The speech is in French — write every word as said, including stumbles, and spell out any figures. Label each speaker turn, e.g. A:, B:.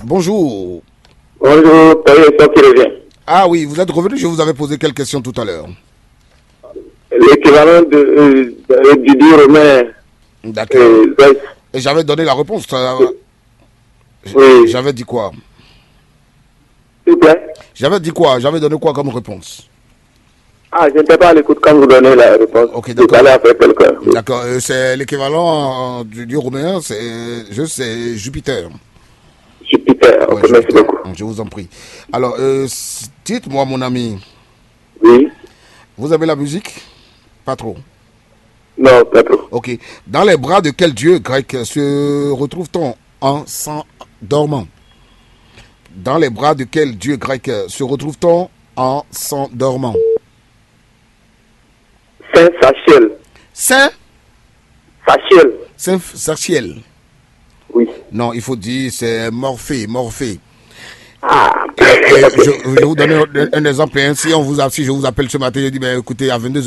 A: Bonjour.
B: Bonjour, c'est ça qui revient.
A: Ah oui, vous êtes revenu, je vous avais posé quelques questions tout à l'heure.
B: L'équivalent de, euh, de- du dieu romain.
A: D'accord.
B: euh, Zeus.
A: Et j'avais donné la réponse. ça-
B: Oui.
A: J'avais dit quoi?
B: S'il vous plaît.
A: J'avais dit quoi? J'avais donné quoi comme réponse?
B: Ah, je n'étais pas à l'écoute quand vous donnez la réponse.
A: Ok,
B: Je
A: d'accord.
B: parlais après quelqu'un. Oui.
A: D'accord. euh, c'est l'équivalent euh, du dieu romain, c'est je c'est Jupiter.
B: Jupiter, ok,
A: Ouais,
B: merci
A: Jupiter.
B: beaucoup.
A: Je vous en prie. Alors, euh, s- dites-moi, mon ami,
B: Oui.
A: vous avez la musique? Pas trop.
B: Non, pas trop.
A: Ok. Dans les bras de quel dieu grec se retrouve-t-on en s'endormant? Dans les bras de quel dieu grec se retrouve-t-on en s'endormant?
B: Saint Sachiel.
A: Saint
B: Sachiel.
A: Saint Sachiel.
B: Oui.
A: Non, il faut dire c'est Morphée, Morphée.
B: Ah.
A: Et je, je vais vous donner un, un exemple. Hein. Si on vous a, si je vous appelle ce matin, je dis ben écoutez à vingt-deux heures